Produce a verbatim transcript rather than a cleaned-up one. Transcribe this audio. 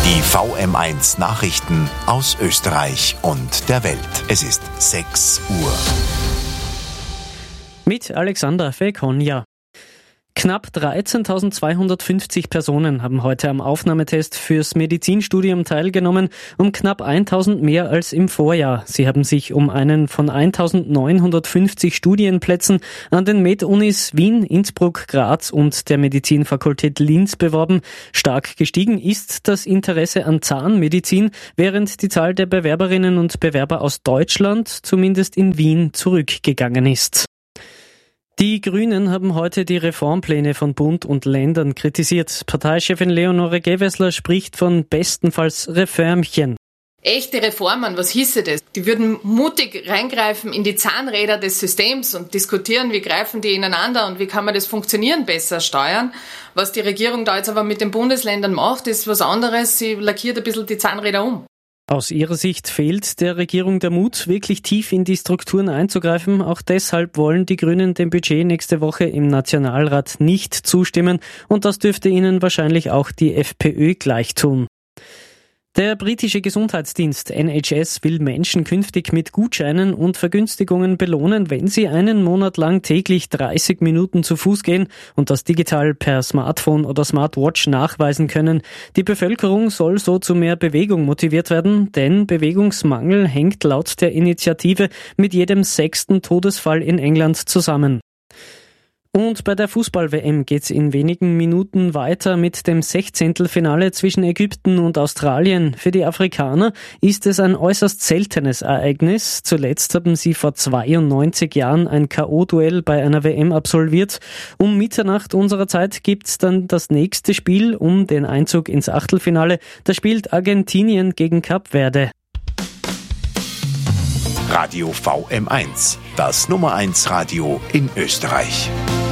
Die V M eins Nachrichten aus Österreich und der Welt. Es ist sechs Uhr. Mit Alexander Fekonja. Knapp dreizehntausendzweihundertfünfzig Personen haben heute am Aufnahmetest fürs Medizinstudium teilgenommen, um knapp eintausend mehr als im Vorjahr. Sie haben sich um einen von eintausendneunhundertfünfzig Studienplätzen an den Med-Unis Wien, Innsbruck, Graz und der Medizinfakultät Linz beworben. Stark gestiegen ist das Interesse an Zahnmedizin, während die Zahl der Bewerberinnen und Bewerber aus Deutschland zumindest in Wien zurückgegangen ist. Die Grünen haben heute die Reformpläne von Bund und Ländern kritisiert. Parteichefin Leonore Gewessler spricht von bestenfalls Reformchen. Echte Reformen, was hieße das? Die würden mutig reingreifen in die Zahnräder des Systems und diskutieren, wie greifen die ineinander und wie kann man das Funktionieren besser steuern. Was die Regierung da jetzt aber mit den Bundesländern macht, ist was anderes. Sie lackiert ein bisschen die Zahnräder um. Aus ihrer Sicht fehlt der Regierung der Mut, wirklich tief in die Strukturen einzugreifen. Auch deshalb wollen die Grünen dem Budget nächste Woche im Nationalrat nicht zustimmen. Und das dürfte ihnen wahrscheinlich auch die FPÖ gleich tun. Der britische Gesundheitsdienst N H S will Menschen künftig mit Gutscheinen und Vergünstigungen belohnen, wenn sie einen Monat lang täglich dreißig Minuten zu Fuß gehen und das digital per Smartphone oder Smartwatch nachweisen können. Die Bevölkerung soll so zu mehr Bewegung motiviert werden, denn Bewegungsmangel hängt laut der Initiative mit jedem sechsten Todesfall in England zusammen. Und bei der Fußball-W M geht's in wenigen Minuten weiter mit dem Sechzehntelfinale zwischen Ägypten und Australien. Für die Afrikaner ist es ein äußerst seltenes Ereignis. Zuletzt haben sie vor zweiundneunzig Jahren ein K O-Duell bei einer W M absolviert. Um Mitternacht unserer Zeit gibt's dann das nächste Spiel um den Einzug ins Achtelfinale. Da spielt Argentinien gegen Kap Verde. Radio V M eins, das Nummer eins Radio in Österreich.